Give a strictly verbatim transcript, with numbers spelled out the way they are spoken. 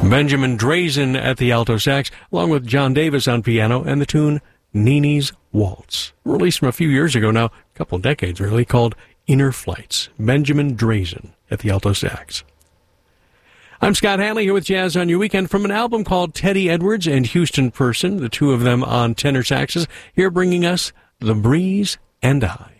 Benjamin Drazen at the alto sax, along with John Davis on piano, and the tune Nini's Waltz, released from a few years ago now, a couple of decades really, called Inner Flights. Benjamin Drazen at the alto sax. I'm Scott Hanley here with Jazz on Your Weekend from an album called Teddy Edwards and Houston Person, the two of them on tenor saxes, here bringing us The Breeze and I.